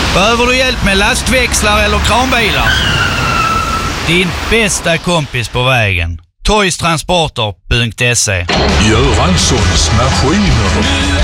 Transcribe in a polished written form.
Behöver du hjälp med lastväxlar eller kranbilar? Din bästa kompis på vägen. Toystransporter.se. Göranssons maskiner.